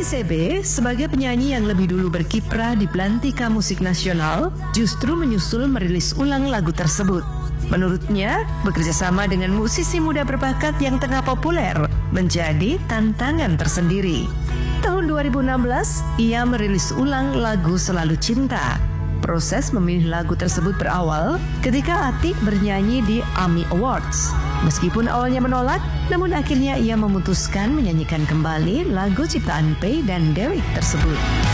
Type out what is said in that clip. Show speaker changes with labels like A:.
A: CB sebagai penyanyi yang lebih dulu berkiprah di Belantika Musik Nasional justru menyusul merilis ulang lagu tersebut. Menurutnya, bekerja sama dengan musisi muda berbakat yang tengah populer menjadi tantangan tersendiri. Tahun 2016, ia merilis ulang lagu Selalu Cinta. Proses memilih lagu tersebut berawal ketika Atik bernyanyi di AMI Awards. Meskipun awalnya menolak, namun akhirnya ia memutuskan menyanyikan kembali lagu ciptaan Pay dan Derek tersebut.